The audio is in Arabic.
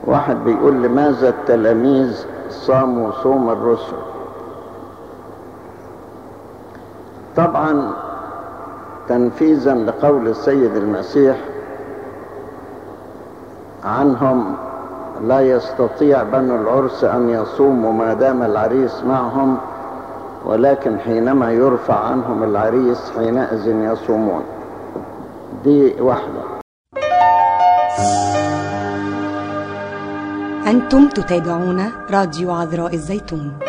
واحد بيقول: لماذا التلاميذ صاموا صوم الرسل؟ طبعا تنفيذا لقول السيد المسيح عنهم: لا يستطيع بنو العرس أن يصوموا ما دام العريس معهم، ولكن حينما يرفع عنهم العريس حينئذ يصومون. دي واحدة. أنتم تتابعون راديو عذراء الزيتون.